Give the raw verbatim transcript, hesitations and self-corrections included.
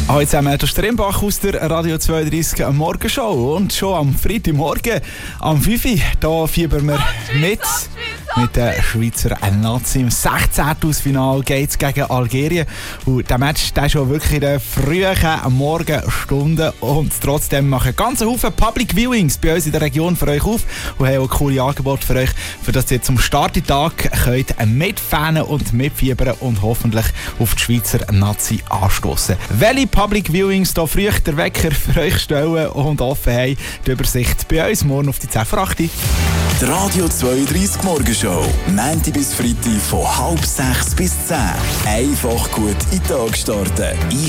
Hallo zusammen, das ist der Rimbach aus der Radio zweiunddreißig Morgenshow. Und schon am Freitagmorgen, am fünf Uhr, da fiebern wir mit. Mit der Schweizer Nazi im sechzehnten Ausfinale geht es gegen Algerien. Und der Match der ist schon wirklich in den frühen Morgenstunden. Und trotzdem machen ganz Haufen Public Viewings bei uns in der Region für euch auf und haben auch coole Angebote für euch, für das ihr zum Starttag könnt mitfanen und mitfiebern und hoffentlich auf die Schweizer Nazi anstoßen. Welche Public Viewings da früh der Wecker für euch stellen und offen haben, die Übersicht bei uns morgen auf die zehn vor acht. Die Radio zweiunddreißig Morgenshow. Montag bis Freitag von halb sechs bis zehn. Einfach gut in den Tag starten.